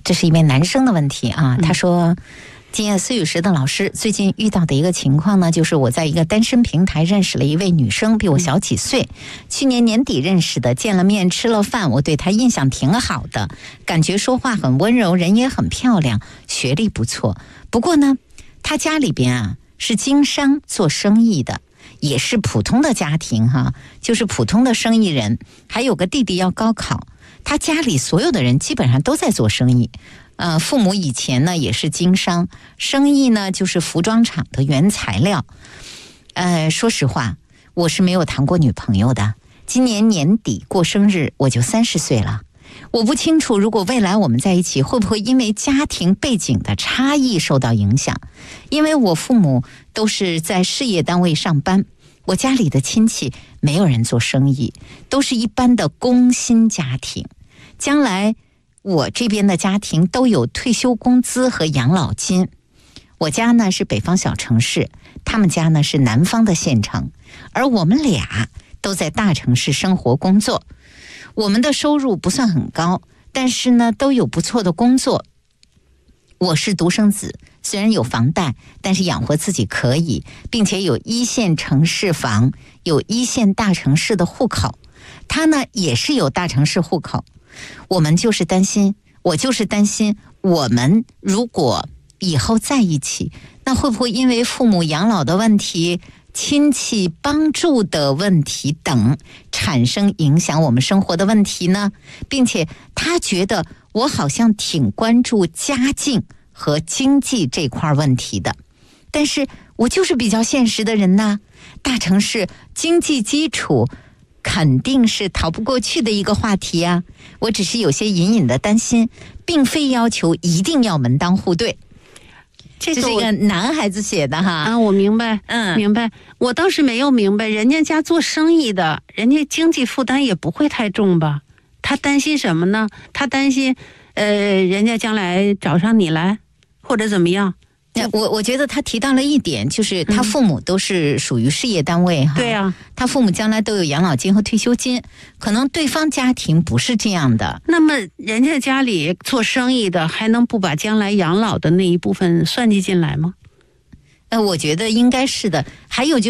这是一位男生的问题啊，他说。今夜思雨时的老师，最近遇到的一个情况呢，就是我在一个单身平台认识了一位女生，比我小几岁，去年年底认识的，见了面吃了饭，我对她印象挺好的，感觉说话很温柔，人也很漂亮，学历不错。不过呢，她家里边啊是经商做生意的，也是普通的家庭哈，就是普通的生意人，还有个弟弟要高考，她家里所有的人基本上都在做生意。父母以前呢也是经商，生意呢就是服装厂的原材料。说实话，我是没有谈过女朋友的。今年年底过生日，我就30岁了。我不清楚，如果未来我们在一起，会不会因为家庭背景的差异受到影响？因为我父母都是在事业单位上班，我家里的亲戚没有人做生意，都是一般的工薪家庭。将来我这边的家庭都有退休工资和养老金。我家呢是北方小城市，他们家呢是南方的县城，而我们俩都在大城市生活工作。我们的收入不算很高，但是呢都有不错的工作。我是独生子，虽然有房贷，但是养活自己可以，并且有1线城市房，有1线大城市的户口。他呢也是有大城市户口。我们就是担心，我就是担心，我们如果以后在一起，那会不会因为父母养老的问题、亲戚帮助的问题等，产生影响我们生活的问题呢？并且他觉得我好像挺关注家境和经济这块问题的，但是我就是比较现实的人呐，大城市经济基础肯定是逃不过去的一个话题啊。我只是有些隐隐的担心，并非要求一定要门当户对。这是一个男孩子写的哈。 啊，我明白，明白。我倒是没有明白，人家家做生意的，人家经济负担也不会太重吧？他担心什么呢？他担心，人家将来找上你来，或者怎么样？ 我觉得他提到了一点，就是他父母都是属于事业单位哈。 对啊， 他父母将来都有养老金和退休金，可能对方家庭不是这样的。 那么人家家里做生意的，还能不把将来养老的那一部分算计进来吗？ 我觉得应该是的。还有